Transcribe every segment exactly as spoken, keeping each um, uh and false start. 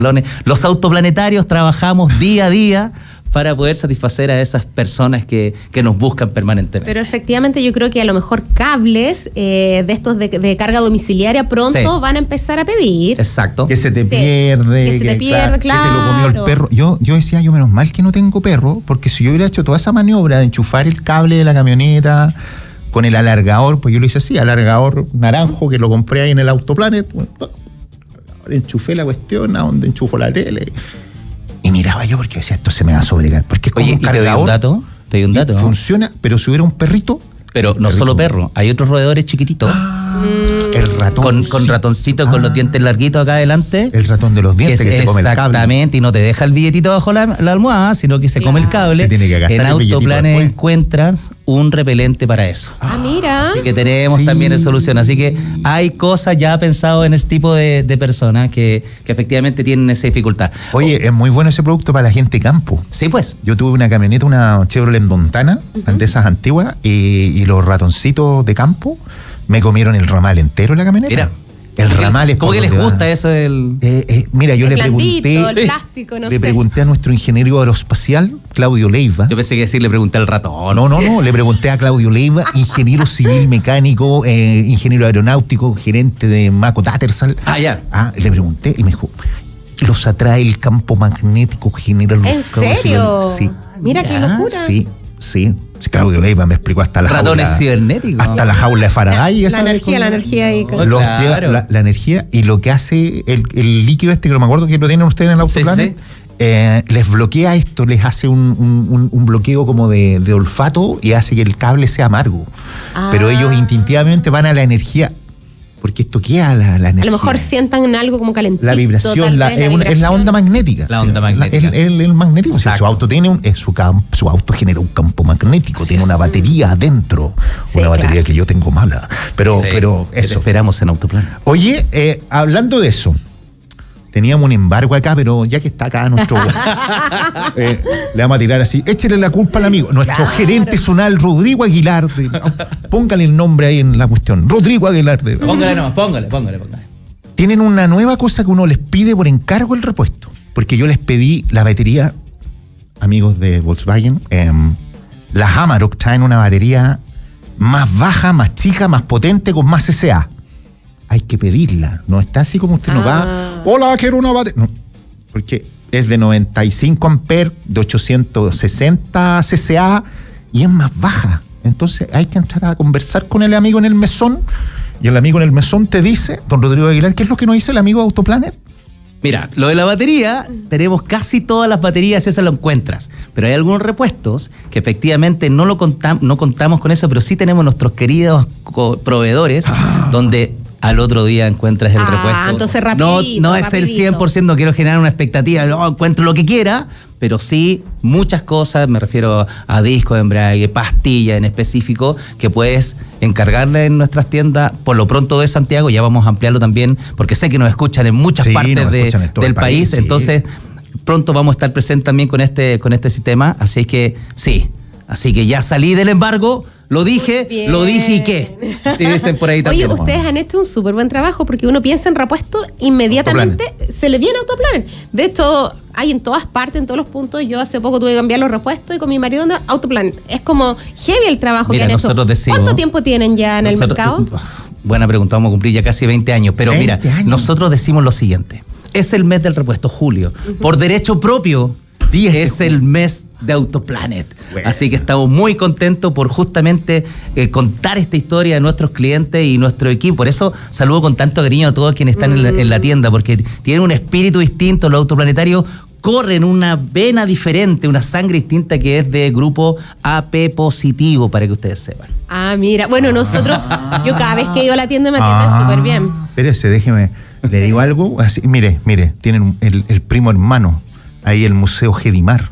Los autoplanetarios trabajamos día a día para poder satisfacer a esas personas que, que nos buscan permanentemente. Pero efectivamente yo creo que a lo mejor cables eh, de estos de, de carga domiciliaria pronto sí. van a empezar a pedir. Exacto. Que se te sí. pierde. Que se te pierde, claro. Que te lo comió el perro. Yo, yo decía, yo menos mal que no tengo perro, porque si yo hubiera hecho toda esa maniobra de enchufar el cable de la camioneta con el alargador, pues yo lo hice así, alargador naranjo que lo compré ahí en el Autoplanet, pues, enchufé la cuestión a donde enchufo la tele. Y miraba yo porque decía, esto se me va a sobrecargar. Porque es como Oye, un ¿y te doy cargador. un dato? Te doy un dato, ¿no? Funciona, pero si hubiera un perrito. Pero no perrito. solo perro, hay otros roedores chiquititos. Ah, el ratón. Con, con ratoncitos ah, con los dientes larguitos acá adelante. El ratón de los dientes que, que se come el cable. Exactamente, y no te deja el billetito bajo la, la almohada, sino que se claro. come el cable. Se tiene que gastar en el Autoplanet encuentras un repelente para eso. Ah, mira. Así que tenemos sí. también en solución. Así que hay cosas ya pensadas en ese tipo de, de personas que, que efectivamente tienen esa dificultad. Oye, oh. es muy bueno ese producto para la gente campo. Sí, pues. Yo tuve una camioneta, una Chevrolet Montana, uh-huh. de esas antiguas, y, y los ratoncitos de campo me comieron el ramal entero en la camioneta. Mira. El ramal es ¿Cómo que les gusta eso del...? Eh, eh, mira, yo el le blandito, pregunté... el plástico, no le sé. pregunté a nuestro ingeniero aeroespacial, Claudio Leiva. Yo pensé que decir, le pregunté al ratón. No, no, no, le pregunté a Claudio Leiva, ingeniero civil mecánico, eh, ingeniero aeronáutico, gerente de Mako Tattersall. Ah, ya. Ah, le pregunté y me dijo, los atrae el campo magnético que genera los... ¿En serio? Sí. Mira, qué locura. Sí, sí. Claudio Leiva me explicó hasta la Ratones jaula. cibernéticos. Hasta la jaula de Faraday. La, esa la energía, la energía ahí. Los claro. lleva, la, la energía y lo que hace el, el líquido este, que no me acuerdo que lo tienen ustedes en el Autoplanet, sí, sí. eh, les bloquea esto, les hace un, un, un bloqueo como de, de olfato y hace que el cable sea amargo. Ah. Pero ellos instintivamente van a la energía. Porque esto queda la, la energía. A lo mejor sientan en algo como calentito. La vibración, la, vez, es, la una, vibración. es la onda magnética. La onda sí, magnética. Es el, el, el magnetismo. Si su auto tiene un, es su, su auto genera un campo magnético, sí, tiene una batería adentro. Sí, una batería claro. que yo tengo mala. Pero, sí, pero eso. Te esperamos en Autoplanet. Oye, eh, hablando de eso. Teníamos un embargo acá, pero ya que está acá nuestro... eh, le vamos a tirar así. Échele la culpa al amigo. Nuestro claro. gerente zonal, Rodrigo Aguilar. De, póngale el nombre ahí en la cuestión. Rodrigo Aguilar. De, póngale nomás, póngale, póngale, póngale. Tienen una nueva cosa que uno les pide por encargo el repuesto. Porque yo les pedí la batería, amigos de Volkswagen, eh, las Amarok traen una batería más baja, más chica, más potente, con más C C A. Hay que pedirla, no está así como usted ah. no va, hola, quiero una batería. No, porque es de noventa y cinco amperes, de ochocientos sesenta C C A y es más baja. Entonces hay que entrar a conversar con el amigo en el mesón y el amigo en el mesón te dice, don Rodrigo Aguilar, ¿qué es lo que nos dice el amigo de Autoplanet? Mira, lo de la batería, tenemos casi todas las baterías, esas lo encuentras. Pero hay algunos repuestos que efectivamente no lo contam- no contamos con eso, pero sí tenemos nuestros queridos co- proveedores, ah. donde al otro día encuentras el ah, repuesto. Entonces rapidito, No, no es rapidito. el cien por ciento, no quiero generar una expectativa, no encuentro lo que quiera, pero sí muchas cosas, me refiero a disco de embrague, pastilla en específico, que puedes encargarle en nuestras tiendas, por lo pronto de Santiago, ya vamos a ampliarlo también, porque sé que nos escuchan en muchas sí, partes de, del país, país sí. entonces pronto vamos a estar presentes también con este, con este sistema, así que sí, así que ya salí del embargo. Lo dije, lo dije y qué. Así dicen por ahí también. Oye, ustedes han hecho un súper buen trabajo porque uno piensa en repuesto, inmediatamente Autoplanet. Se le viene Autoplanet. De hecho, hay en todas partes, en todos los puntos. Yo hace poco tuve que cambiar los repuestos y con mi marido ando Autoplanet. Es como heavy el trabajo mira, que han hecho. Decimos, ¿cuánto tiempo tienen ya en nosotros, el mercado? Buena pregunta, vamos a cumplir ya casi veinte años. Pero mira, años. Nosotros decimos lo siguiente. Es el mes del repuesto, julio. Uh-huh. Por derecho propio, es el mes de Autoplanet. Bueno. Así que estamos muy contentos por justamente eh, contar esta historia de nuestros clientes y nuestro equipo. Por eso saludo con tanto cariño a todos quienes están mm. en, la, en la tienda, porque tienen un espíritu distinto. Los autoplanetarios corren una vena diferente, una sangre distinta que es de grupo A P positivo, para que ustedes sepan. Ah, mira. Bueno, nosotros, yo cada vez que he ido a la tienda me atienden ah, súper bien. Espérese, déjeme, le digo algo. Así, mire, mire, tienen el, el primo hermano. Ahí el Museo Gedimar.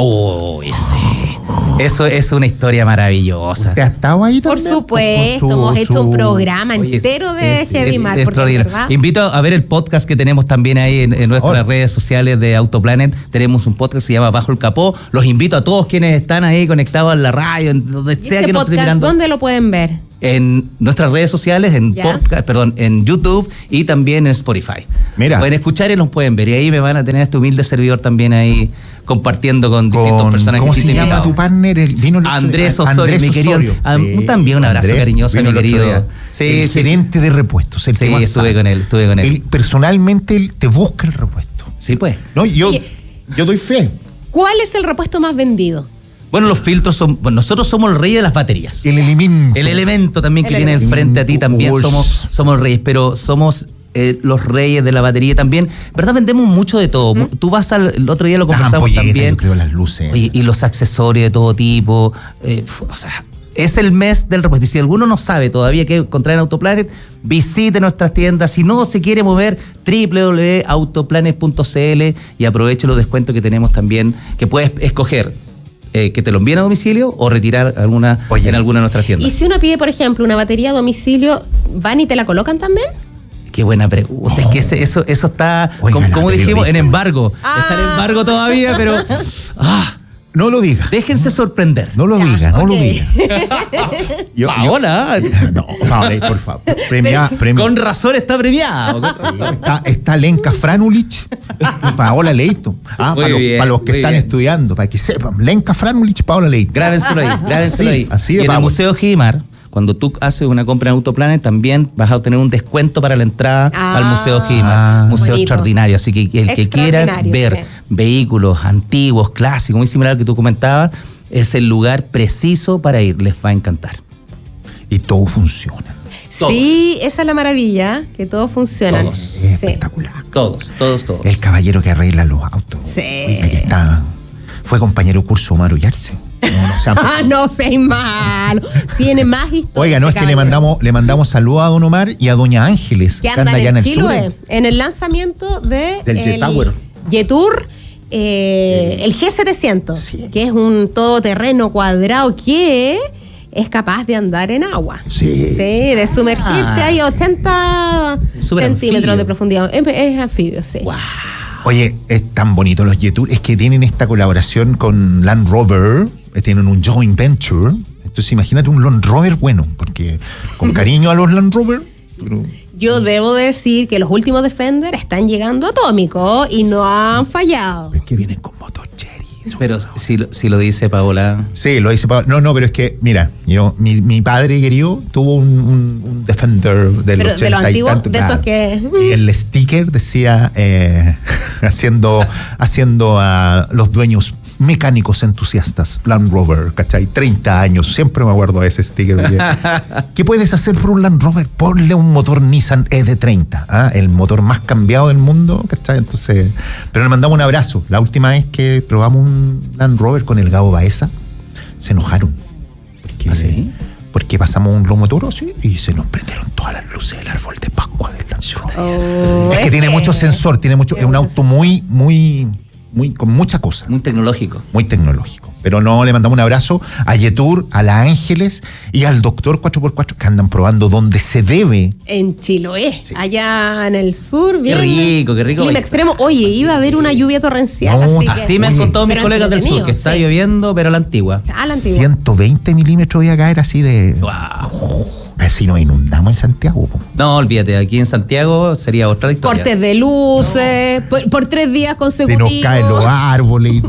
Oh, ese. Eso es una historia maravillosa. ¿Usted ha estado ahí también? Por supuesto, su, hemos hecho su... un programa Oye, entero de es, Gedimar. Es, porque ¿verdad? Invito a ver el podcast que tenemos también ahí en, en nuestras oh. redes sociales de Autoplanet. Tenemos un podcast que se llama Bajo el Capó. Los invito a todos quienes están ahí conectados a la radio, en donde ¿Y sea ese que nos podcast, estén mirando. ¿Dónde lo pueden ver? en nuestras redes sociales, en podcast, perdón, en YouTube y también en Spotify. Mira. Pueden escuchar y nos pueden ver. Y ahí me van a tener este humilde servidor también ahí compartiendo con, con distintos personajes. ¿Cómo se llama invitados. Tu partner? El, vino el Andrés Osorio, Andrés mi querido. Osorio. Sí. También un abrazo Andrés, cariñoso, mi querido. Sí, el sí. gerente de repuestos. El sí, estuve sabe. con él, estuve con él. Él personalmente él te busca el repuesto. Sí, pues. No, yo, yo doy fe. ¿Cuál es el repuesto más vendido? Bueno, los filtros son... Bueno, nosotros somos el rey de las baterías. El elemento. El elemento también el que tiene frente a ti también somos, somos reyes, pero somos eh, los reyes de la batería también. ¿Verdad? Vendemos mucho de todo. ¿Mm? Tú vas al... El otro día lo conversamos también. Yo creo las luces. Oye, y los accesorios de todo tipo. Eh, o sea... Es el mes del repuesto. Y si alguno no sabe todavía qué encontrar en Autoplanet, visite nuestras tiendas. Si no se quiere mover, doble u doble u doble u punto autoplanet punto c l y aproveche los descuentos que tenemos también, que puedes escoger eh, que te lo envíen a domicilio o retirar alguna Oye, en alguna de nuestras tiendas. Y si uno pide, por ejemplo, una batería a domicilio, ¿van y te la colocan también? Qué buena pregunta. Oh. Es que ese, eso, eso está, Oiga, como, como dijimos, en embargo. Ah. Está en embargo todavía, pero... Ah. No lo diga. Déjense sorprender. No lo ya, diga, no okay. lo diga. yo, Paola. Yo, no, Paola, por favor. Premia, premia. Con razón está premiado. Con razón. Está, está Lenka Franulich y Paola Leito. Ah, para los, para los que están bien. estudiando, para que sepan. Lenka Franulich y Paola Leito. Grábenselo ahí, grábenselo sí, ahí. Así de y en Paola. el Museo Gimar, cuando tú haces una compra en Autoplanet, también vas a obtener un descuento para la entrada ah, al Museo Gimar. Ah, Museo bonito. extraordinario. Así que el que quiera ver sí. vehículos antiguos, clásicos, muy similar al que tú comentabas, es el lugar preciso para ir. Les va a encantar. Y todo funciona. Todos. Sí, esa es la maravilla, que todo funciona. Todos. Sí. Es espectacular. Todos, todos, todos. El caballero que arregla los autos. Sí. Ahí está. Fue compañero curso Omar Ullarse. No, no sean ah, no seas malo. Tiene más historia. Oiga, no, es que le mandamos, le mandamos saludos a don Omar y a doña Ángeles, que, que anda allá en el sur. En el lanzamiento de del Jet Tower. Jetour, eh, sí. el G setecientos, sí. que es un todoterreno cuadrado que es capaz de andar en agua. Sí. Sí, de sumergirse ah. ahí a ochenta Super centímetros anfibio. de profundidad. Es, es anfibio, sí. Wow. Oye, es tan bonito los Jetour, es que tienen esta colaboración con Land Rover, tienen un joint venture. Entonces imagínate un Land Rover bueno, porque con cariño a los Land Rover. Pero... Yo debo decir que los últimos Defender están llegando atómicos y no han fallado. Es que vienen con motor Cherry. Pero si, si lo dice Paola. Sí, lo dice Paola. No, no, pero es que, mira, yo, mi, mi padre querido tuvo un, un, un Defender del pero ochenta de los antiguos, tanto, de claro. esos que... Y el sticker decía, eh, haciendo, haciendo a los dueños mecánicos entusiastas, Land Rover, ¿cachai? treinta años, siempre me acuerdo de ese sticker. ¿Qué puedes hacer por un Land Rover? Ponle un motor Nissan E D treinta, ¿ah? El motor más cambiado del mundo, ¿cachai? Entonces, pero le mandamos un abrazo. La última vez que probamos un Land Rover con el Gabo Baeza, se enojaron. Porque, ¿Ah, sí? Porque pasamos un lomotor así y se nos prendieron todas las luces del árbol de Pascua del Land Rover. Oh, es que tiene mucho sensor, tiene mucho, es un auto muy, muy... Muy, con mucha cosa. Muy tecnológico. Muy tecnológico. Pero no, le mandamos un abrazo a Jetour, a la Ángeles y al doctor cuatro por cuatro que andan probando donde se debe. En Chiloé, sí. allá en el sur. Bien, qué rico, qué rico. Clima extremo. Oye, iba a haber una lluvia torrencial. No, así, así que, me han contado mis colegas del sur, que está sí. lloviendo, pero a la antigua. A la antigua. ciento veinte milímetros iba a caer así de... Wow. Así nos inundamos en Santiago. Po. No, olvídate, aquí en Santiago sería otra historia. Cortes de luces, no. por, por tres días consecutivos. Se nos caen los árboles.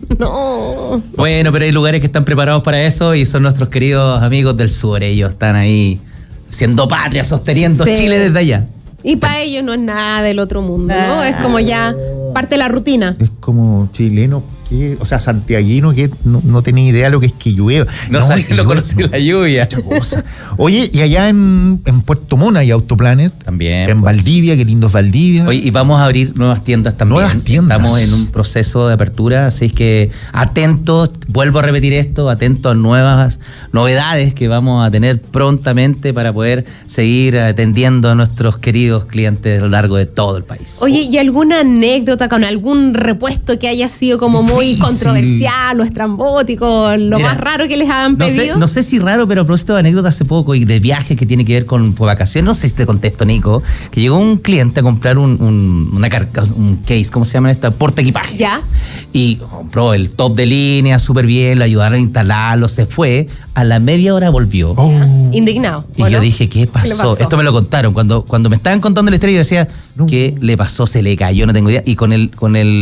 No. Bueno, pero hay lugares que están preparados para eso y son nuestros queridos amigos del sur. Ellos están ahí siendo patria, sosteniendo sí. Chile desde allá. Y para ellos no es nada del otro mundo, ¿no? Es como ya parte de la rutina. Es como chileno, que, o sea, santiaguino que no, no tenía idea de lo que es que llueva. No, no sabía lo conocí no, la lluvia. Mucha cosa. Oye, y allá en, en Puerto Montt hay Autoplanet. También. En pues. Valdivia, qué lindo es Valdivia. Oye, y vamos a abrir nuevas tiendas también. Nuevas tiendas. Estamos en un proceso de apertura, así es que atentos, vuelvo a repetir esto, atentos a nuevas novedades que vamos a tener prontamente para poder seguir atendiendo a nuestros queridos clientes a lo largo de todo el país. Oye, ¿y alguna anécdota con algún repuesto que haya sido como muy muy controversial, o estrambótico, lo Mira, más raro que les han no pedido. Sé, no sé si raro, pero a propósito de anécdota hace poco y de viajes que tiene que ver con pues, vacaciones, no sé si te contesto, Nico, que llegó un cliente a comprar un, un, una carca, un case, ¿cómo se llama esta? Porta equipaje. Ya. Y compró el top de línea, súper bien, lo ayudaron a instalarlo, se fue. A la media hora volvió. Oh. Indignado. Y yo dije, ¿qué pasó? ¿Qué pasó? Esto me lo contaron. Cuando, cuando me estaban contando la historia, yo decía, No. ¿qué le pasó? Se le cayó, no tengo idea. Y con el, con el